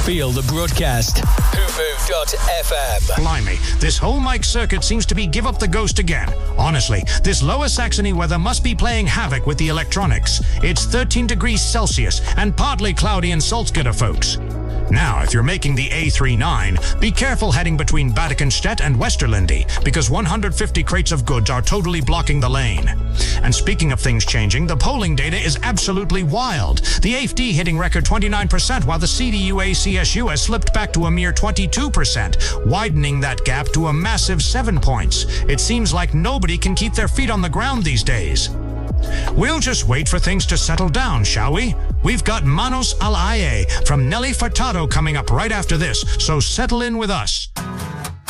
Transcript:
Feel the broadcast. WhoMove.fm. Blimey, this whole mic circuit seems to be give up the ghost again. Honestly, this Lower Saxony weather must be playing havoc with the electronics. It's 13 degrees Celsius and partly cloudy in Salzgitter, folks. Now, if you're making the A39, be careful heading between Badikenstedt and Westerlindy, because 150 crates of goods are totally blocking the lane. And speaking of things changing, the polling data is absolutely wild. The AfD hitting record 29%, while the CDU-CSU has slipped back to a mere 22%, widening that gap to a massive 7 points. It seems like nobody can keep their feet on the ground these days. We'll just wait for things to settle down, shall we? We've got Manos al Aye from Nelly Furtado coming up right after this, so settle in with us.